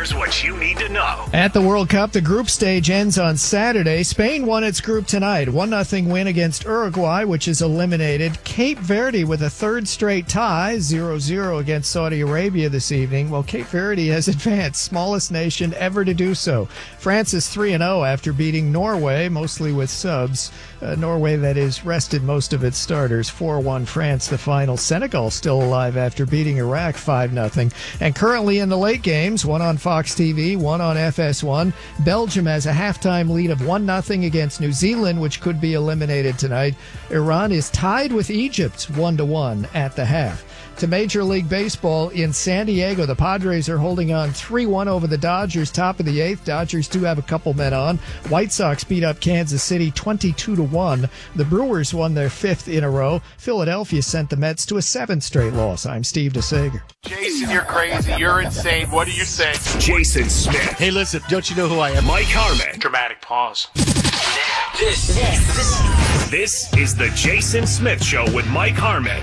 Here's what you need to know. At the World Cup, the group stage ends on Saturday. Spain won its group tonight. 1-0 win against Uruguay, which is eliminated. Cape Verde with a third straight tie, 0-0 against Saudi Arabia this evening. Well, Cape Verde has advanced, smallest nation ever to do so. France is 3-0 after beating Norway, mostly with subs. Norway, that is, rested most of its starters. 4-1 France, the final. Senegal still alive after beating Iraq 5-0. And currently in the late games, one on Fox TV, one on FS1, Belgium has a halftime lead of 1-0 against New Zealand, which could be eliminated tonight. Iran is tied with Egypt 1-1 at the half. To Major League Baseball in San Diego, the Padres are holding on 3-1 over the Dodgers, top of the eighth. Dodgers do have a couple men on. White Sox beat up Kansas City 22-1. The Brewers won their fifth in a row. Philadelphia sent the Mets to a seventh straight loss. I'm Steve DeSager. Jason, you're crazy. You're insane. What do you say? Jason Smith. Hey, listen, don't you know who I am? Mike Harmon. Dramatic pause. This is the Jason Smith Show with Mike Harmon.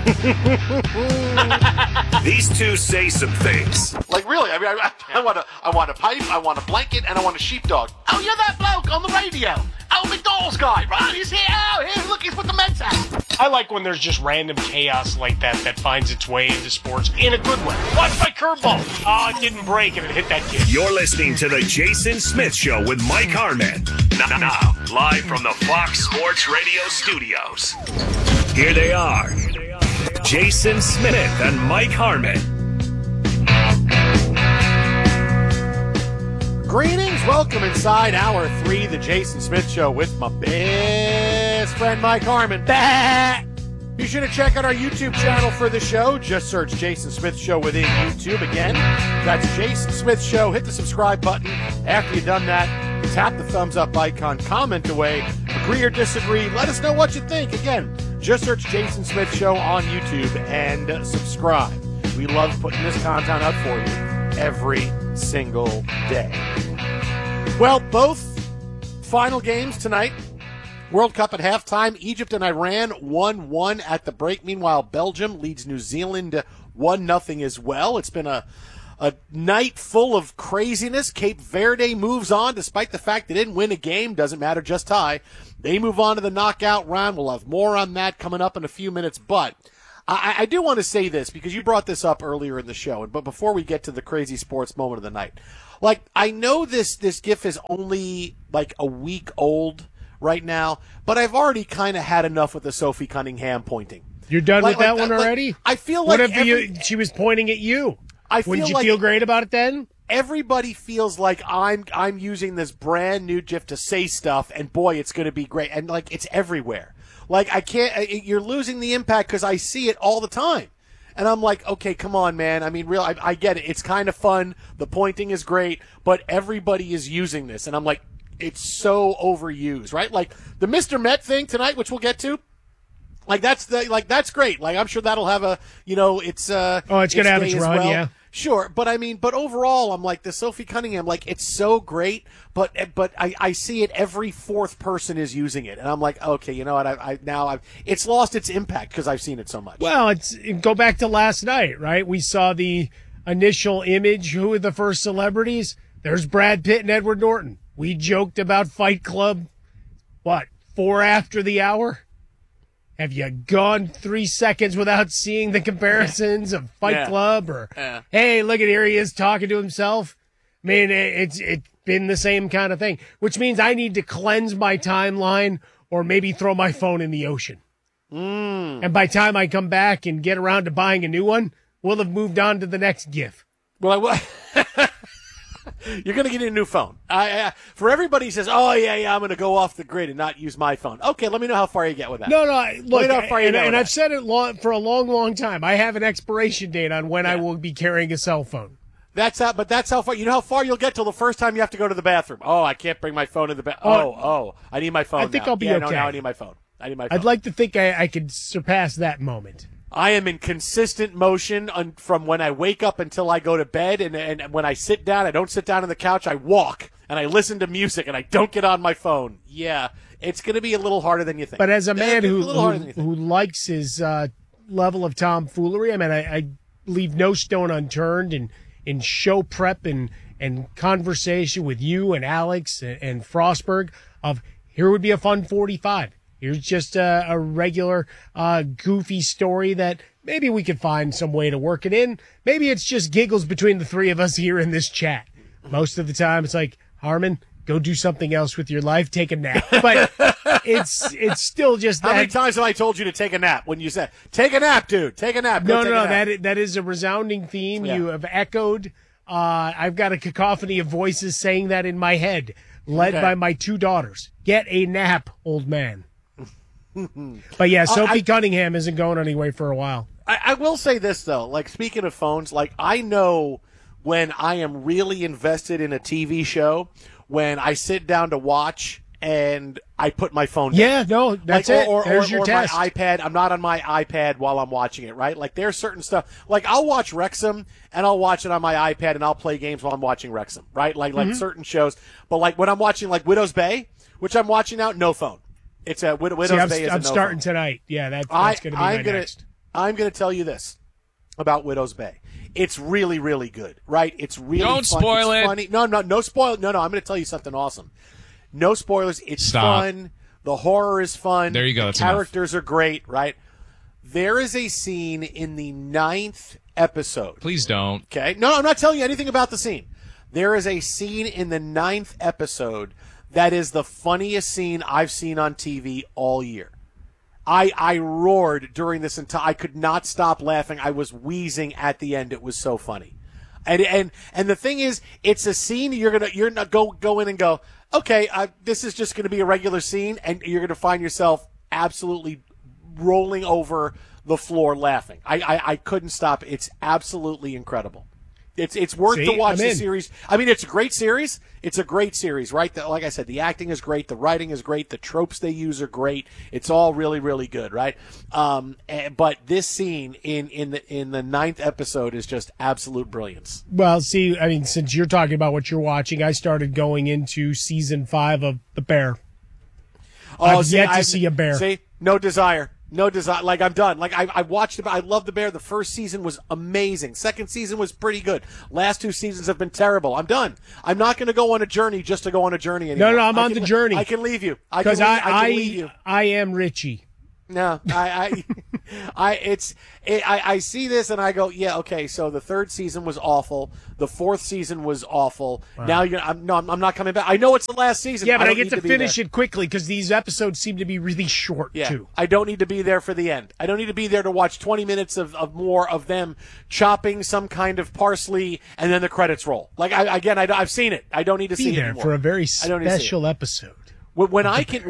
These two say some things. Like, really, I mean, I want a pipe, I want a blanket, and I want a sheepdog. Oh, you're that bloke on the radio. Oh, McDonald's guy, right? He's here. Oh, here, look, he's with the Mets hat. I like when there's just random chaos like that finds its way into sports in a good way. Watch my curveball. Oh, it didn't break and it hit that kid. You're listening to the Jason Smith Show with Mike Harmon. Now, live from the Fox Sports Radio studios. Here they are, Jason Smith and Mike Harmon. Greetings, welcome inside Hour 3, the Jason Smith Show with my best friend Mike Harmon. Be sure to check out our YouTube channel for the show. Just search Jason Smith Show within YouTube. Again, that's Jason Smith Show. Hit the subscribe button. After you've done that, tap the thumbs up icon, comment away, agree or disagree. Let us know what you think. Again, just search Jason Smith Show on YouTube and subscribe. We love putting this content out for you every single day. Well, both final games tonight. World Cup at halftime. Egypt and Iran 1-1 at the break. Meanwhile, Belgium leads New Zealand 1-0 as well. It's been a night full of craziness. Cape Verde moves on despite the fact they didn't win a game. Doesn't matter, just tie. They move on to the knockout round. We'll have more on that coming up in a few minutes. But I do want to say this because you brought this up earlier in the show. But before we get to the crazy sports moment of the night, like, I know this GIF is only like a week old right now, but I've already kind of had enough with the Sophie Cunningham pointing. You're done with that one already? I feel like she was pointing at you. Wouldn't you like feel great about it then? Everybody feels like I'm using this brand new GIF to say stuff, and boy, it's going to be great. And like, it's everywhere. Like, I can't. You're losing the impact because I see it all the time, and I'm like, okay, come on, man. I mean, I get it. It's kind of fun. The pointing is great, but everybody is using this, and I'm like, it's so overused, right? Like the Mr. Met thing tonight, which we'll get to. Like that's great. Like, I'm sure that'll have a, it's it's going to have its run, yeah. Sure, but overall, I'm like, the Sophie Cunningham, like, it's so great, but I see it, every fourth person is using it, and I'm like, okay, you know what, it's lost its impact because I've seen it so much. Well, go back to last night, right? We saw the initial image. Who were the first celebrities? There's Brad Pitt and Edward Norton. We joked about Fight Club, 4 after the hour? Have you gone 3 seconds without seeing the comparisons of Fight Club? Or, hey, look at here, he is talking to himself. I mean, it's been the same kind of thing, which means I need to cleanse my timeline or maybe throw my phone in the ocean. And by the time I come back and get around to buying a new one, we'll have moved on to the next GIF. Well, you're going to get a new phone. For everybody who says, oh, yeah, I'm going to go off the grid and not use my phone. Okay, let me know how far you get with that. No, look, and I've said it for a long, long time. I have an expiration date on when I will be carrying a cell phone. That's how far. You know how far you'll get till the first time you have to go to the bathroom. Oh, I can't bring my phone to the bathroom. I need my phone I think now. I'll be okay. No, now I need my phone. I'd like to think I could surpass that moment. I am in consistent motion from when I wake up until I go to bed, and when I sit down, I don't sit down on the couch. I walk, and I listen to music, and I don't get on my phone. Yeah, it's going to be a little harder than you think. But as a man who likes his level of tomfoolery, I mean, I leave no stone unturned in show prep and and conversation with you and Alex and Frostberg of here would be a fun 45. Here's just a regular goofy story that maybe we could find some way to work it in. Maybe it's just giggles between the three of us here in this chat. Most of the time it's like, Harmon, go do something else with your life, take a nap. But it's still just that. How many times have I told you to take a nap when you said, take a nap, dude, take a nap. No, that is a resounding theme. Yeah. You have echoed. I've got a cacophony of voices saying that in my head, led by my two daughters. Get a nap, old man. But yeah, Sophie Cunningham isn't going anywhere for a while. I will say this, though. Like, speaking of phones, like, I know when I am really invested in a TV show, when I sit down to watch and I put my phone down. Yeah, no, that's it. There's your test. My iPad. I'm not on my iPad while I'm watching it, right? Like, there's certain stuff. Like, I'll watch Wrexham, and I'll watch it on my iPad, and I'll play games while I'm watching Wrexham, right? Like certain shows. But, like, when I'm watching, like, Widow's Bay, which I'm watching now, no phone. It's a Widow's Bay is I'm no starting phone. tonight. Yeah, that's going to be my next. I'm going to tell you this about Widow's Bay. It's really, really good, right? It's really Don't fun. spoil it's it. Funny. No spoil. No, I'm going to tell you something awesome. No spoilers. It's fun. The horror is fun. There you go. The characters are great, right? There is a scene in the 9th episode. Please don't. Okay? No, I'm not telling you anything about the scene. There is a scene in the 9th episode that is the funniest scene I've seen on TV all year. I roared during this entire. I could not stop laughing. I was wheezing at the end. It was so funny, and the thing is, it's a scene you're not go in and go, okay, this is just going to be a regular scene, and you're going to find yourself absolutely rolling over the floor laughing. I couldn't stop. It's absolutely incredible. It's worth to watch the series. I mean, it's a great series. It's a great series, right? Like I said, the acting is great. The writing is great. The tropes they use are great. It's all really, really good, right? But this scene in the 9th episode is just absolute brilliance. Well, see, I mean, since you're talking about what you're watching, I started going into season 5 of The Bear. I've yet to see a bear. See, no desire. No design. Like, I'm done. Like, I watched it. I love The Bear. The first season was amazing. Second season was pretty good. Last 2 seasons have been terrible. I'm done. I'm not going to go on a journey just to go on a journey anymore. No, I'm on the journey. I can leave you. Because I can leave you. I am Richie. No, I see this and I go, yeah, okay. So the 3rd season was awful. The 4th season was awful. Wow. Now I'm not coming back. I know it's the last season. Yeah, but I get to finish it quickly because these episodes seem to be really short too. I don't need to be there for the end. I don't need to be there to watch 20 minutes of more of them chopping some kind of parsley and then the credits roll. Like I've seen it. I don't need to see it anymore. For a very special episode. When I can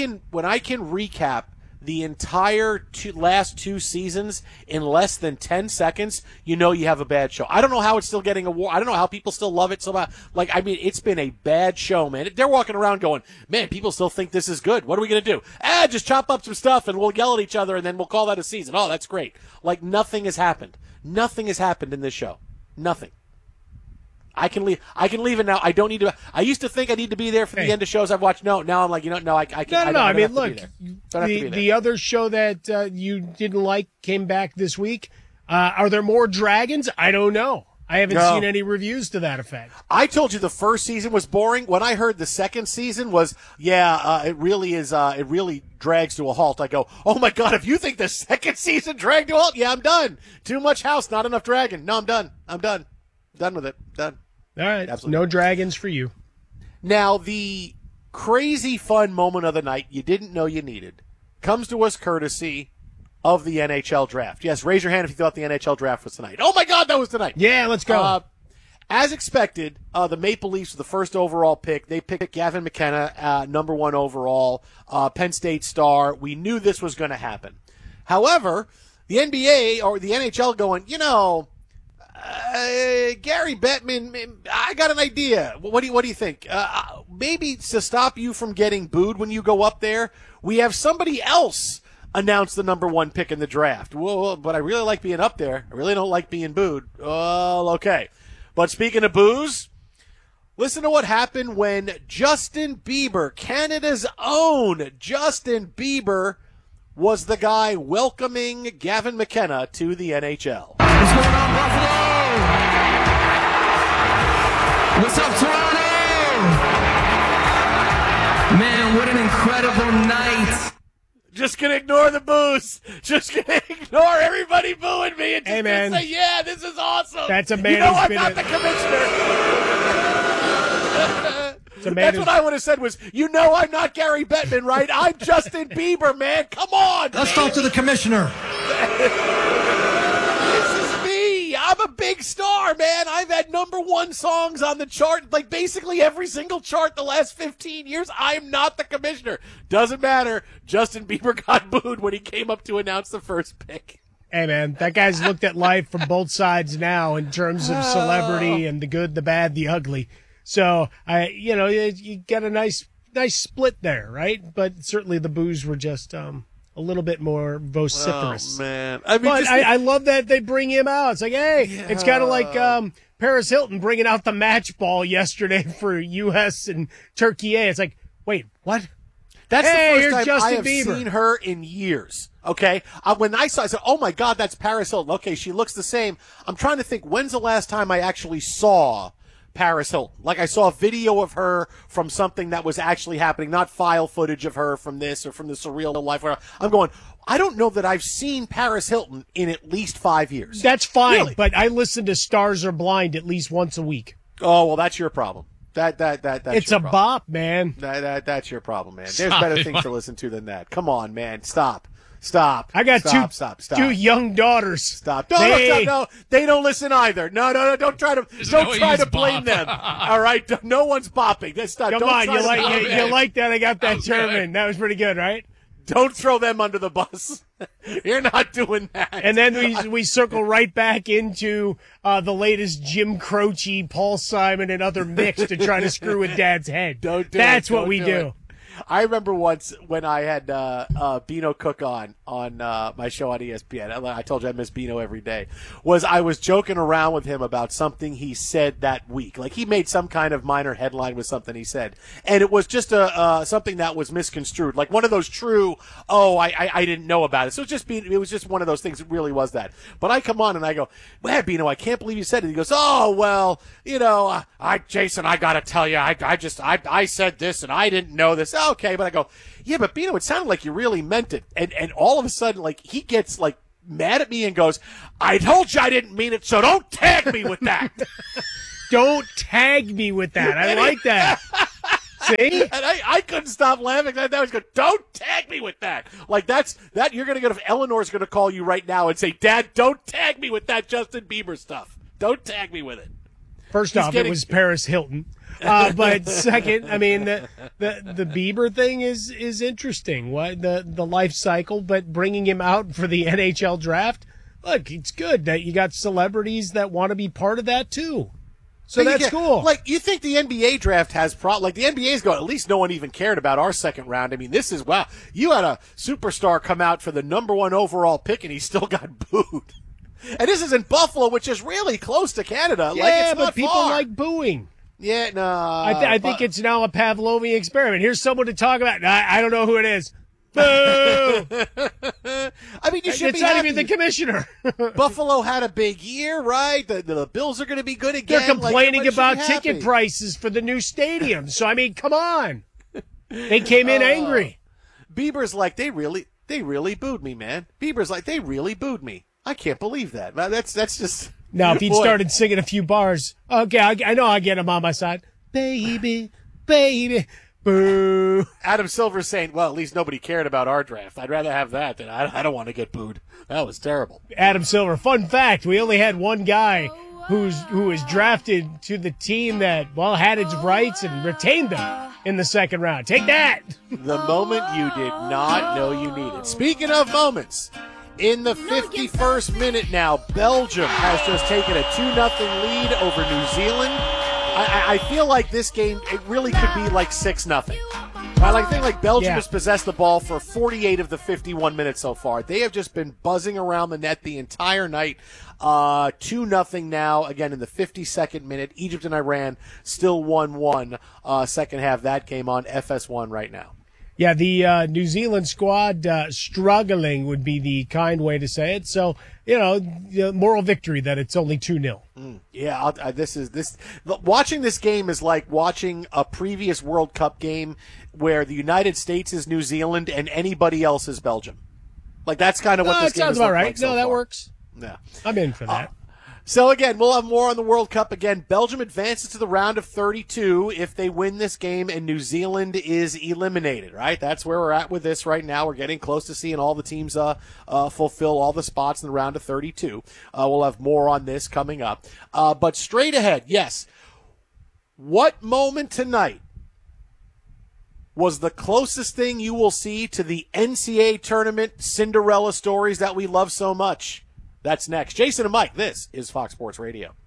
recap the entire last 2 seasons in less than 10 seconds, you know you have a bad show. I don't know how it's still getting award. I don't know how people still love it so much. Like, I mean, it's been a bad show, man. They're walking around going, man, people still think this is good. What are we going to do? Just chop up some stuff and we'll yell at each other and then we'll call that a season. Oh, that's great. Like, nothing has happened. Nothing has happened in this show. Nothing. I can leave it now. I don't need to. I used to think I need to be there for the end of shows I've watched. No, now I'm like, no, I can't. No. I mean, look, the other show that you didn't like came back this week. Are there more dragons? I don't know. I haven't seen any reviews to that effect. I told you the first season was boring. When I heard the second season was, it really is. It really drags to a halt. I go, oh my God, if you think the second season dragged to a halt, yeah, I'm done. Too much house, not enough dragon. No, I'm done. Done with it. Done. All right. Absolutely. No dragons for you. Now, the crazy fun moment of the night you didn't know you needed comes to us courtesy of the NHL draft. Yes, raise your hand if you thought the NHL draft was tonight. Oh, my God, that was tonight. Yeah, let's go. As expected, the Maple Leafs were the first overall pick. They picked Gavin McKenna, number 1 overall, Penn State star. We knew this was going to happen. However, the NBA or the NHL going, Gary Bettman, I got an idea. What do you think? Maybe to stop you from getting booed when you go up there, we have somebody else announce the number 1 pick in the draft. Well, but I really like being up there. I really don't like being booed. Well, okay. But speaking of boos, listen to what happened when Justin Bieber, Canada's own Justin Bieber, was the guy welcoming Gavin McKenna to the NHL. What's going on, Buffalo? Just gonna ignore the boos. Just gonna ignore everybody booing me and just Hey, man. gonna say, yeah, this is awesome. That's a man You know who's I'm been not a- the commissioner. It's a man That's who's- what I would have said was, you know I'm not Gary Bettman, right? I'm Justin Bieber, man. Come on. Let's talk to the commissioner. This is me. I'm a big star, man. I've had #1 songs on the chart, like basically every single chart the last 15 years. I'm not the commissioner. Doesn't matter. Justin Bieber got booed when he came up to announce the first pick. Hey, man, that guy's looked at life from both sides now in terms of celebrity and the good, the bad, the ugly. So, you got a nice split there, right? But certainly the boos were just a little bit more vociferous. Oh, man. I mean, But I love that they bring him out. It's like, hey, it's kind of like Paris Hilton bringing out the match ball yesterday for U.S. and Turkey A. It's like, wait, what? That's Hey, the here's first time Justin I have Bieber. seen her in years. Okay, when I saw, I said, "Oh my God, that's Paris Hilton." Okay, she looks the same. I'm trying to think, when's the last time I actually saw Paris Hilton? Like I saw a video of her from something that was actually happening, not file footage of her from this or from the surreal life. I'm going, I don't know that I've seen Paris Hilton in at least 5 years. That's fine, Really? but I listen to Stars Are Blind at least once a week. Oh well, that's your problem. That's It's your a problem. bop, man. That's your problem, man. There's better things to listen to than that. Come on, man. Stop. I got Stop. two young daughters. Stop. They- They don't listen either. No. Don't try to blame bop. them. All right. No one's bopping. That's not. Come don't on, try you to like blame you, them. you like that? I got that was term good. in. That was pretty good, right? Don't throw them under the bus. You're not doing that. And then we circle right back into the latest Jim Croce, Paul Simon, and other mix to try to screw with Dad's head. That's what we do. I remember once when I had Bino Cook on my show on ESPN. I told you I miss Bino every day. I was joking around with him about something he said that week. Like he made some kind of minor headline with something he said, and it was just something that was misconstrued, like one of those true. Oh, I didn't know about it. So it was just one of those things. It really was that. But I come on and I go, "Well, Bino, I can't believe you said it." He goes, "Oh, well, Jason, I gotta tell you, I said this and I didn't know this." Okay, but I go, yeah, but Bino, it sounded like you really meant it. And all of a sudden, like, he gets, like, mad at me and goes, "I told you I didn't mean it, so don't tag me with that." Don't tag me with that. I like that. See? And I couldn't stop laughing. I was going, "Don't tag me with that." Like, that you're going to get, Eleanor's going to call you right now and say, "Dad, don't tag me with that Justin Bieber stuff. Don't tag me with it." First off, it was Paris Hilton. But second, I mean, the Bieber thing is interesting. What the life cycle, but bringing him out for the NHL draft, look, it's good that you got celebrities that want to be part of that too. So that's cool. Like, you think the NBA draft has like the NBA's going, at least no one even cared about our second round. I mean, this is, wow, you had a superstar come out for the #1 overall pick and he still got booed. And this is in Buffalo, which is really close to Canada. Yeah, like, it's but not people far. like booing. Yeah, no. I think it's now a Pavlovian experiment. Here's someone to talk about. I don't know who it is. Boo! I mean, you should It's be not happy. even the commissioner. Buffalo had a big year, right? The Bills are going to be good again. They're complaining Like, everybody about should be ticket happy. prices for the new stadium. So, I mean, come on. They came in angry. Bieber's like, they really booed me, man. Bieber's like, they really booed me. I can't believe that. Man, that's just. Now, if he'd Boy. started singing a few bars, okay, I know I get him on my side. Baby, baby, boo. Adam Silver's saying, well, at least nobody cared about our draft. I'd rather have that than I don't want to get booed. That was terrible. Adam Silver. Fun fact: we only had one guy who was drafted to the team that had its rights and retained them in the second round. Take that. The moment you did not know you needed. Speaking of moments, in the 51st minute now, Belgium has just taken a 2-0 lead over New Zealand. I feel like this game, it really could be like 6-0. I think like Belgium has possessed the ball for 48 of the 51 minutes so far. They have just been buzzing around the net the entire night. 2-0 now, again in the 52nd minute. Egypt and Iran still 1-1. Second half, that game on FS1 right now. Yeah, the New Zealand squad struggling would be the kind way to say it. So, moral victory that it's only 2-0. Yeah, watching this game is like watching a previous World Cup game where the United States is New Zealand and anybody else is Belgium. Like, that's kind of what this game sounds is about right. like so No, that far. works. Yeah. I'm in for that. So, again, we'll have more on the World Cup. Again, Belgium advances to the round of 32 if they win this game, and New Zealand is eliminated, right? That's where we're at with this right now. We're getting close to seeing all the teams fulfill all the spots in the round of 32. We'll have more on this coming up. But straight ahead, yes, what moment tonight was the closest thing you will see to the NCAA tournament Cinderella stories that we love so much? That's next. Jason and Mike, this is Fox Sports Radio.